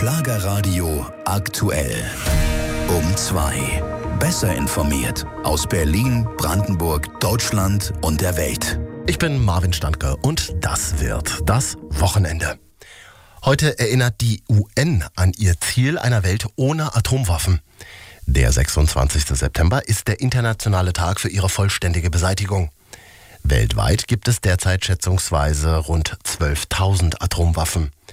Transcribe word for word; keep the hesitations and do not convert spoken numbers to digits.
Schlagerradio aktuell. Um zwei. Besser informiert aus Berlin, Brandenburg, Deutschland und der Welt. Ich bin Marvin Standke und das wird das Wochenende. Heute erinnert die U N an ihr Ziel einer Welt ohne Atomwaffen. Der sechsundzwanzigste September ist der internationale Tag für ihre vollständige Beseitigung. Weltweit gibt es derzeit schätzungsweise rund zwölftausend Atomwaffen.